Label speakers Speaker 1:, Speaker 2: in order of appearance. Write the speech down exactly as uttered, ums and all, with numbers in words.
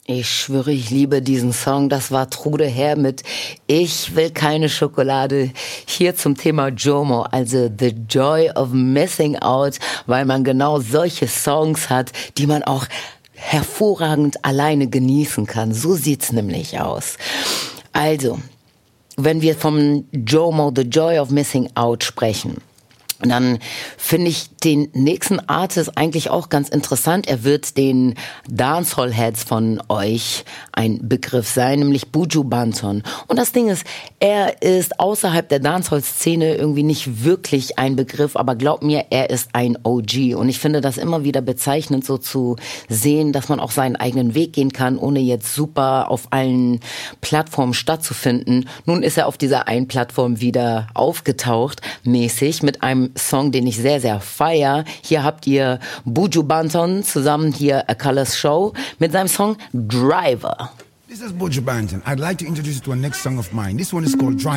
Speaker 1: Ich schwöre, ich liebe diesen Song. Das war Trude Herr mit Ich will keine Schokolade. Hier zum Thema JOMO, also The Joy of Missing Out, weil man genau solche Songs hat, die man auch hervorragend alleine genießen kann. So sieht's nämlich aus. Also, wenn wir vom JOMO, The Joy of Missing Out sprechen, dann finde ich den nächsten Artist eigentlich auch ganz interessant. Er wird den Dancehall-Heads von euch ein Begriff sein, nämlich Buju Banton. Und das Ding ist, er ist außerhalb der Dancehall-Szene irgendwie nicht wirklich ein Begriff, aber glaub mir, er ist ein O G. Und ich finde das immer wieder bezeichnend, so zu sehen, dass man auch seinen eigenen Weg gehen kann, ohne jetzt super auf allen Plattformen stattzufinden. Nun ist er auf dieser einen Plattform wieder aufgetaucht, mäßig, mit einem Song, den ich sehr, sehr feier. Hier habt ihr Buju Banton zusammen hier A Colors Show mit seinem Song Driver.
Speaker 2: This is Buju Banton. I'd like to introduce you to a next song of mine. This one is called Driver.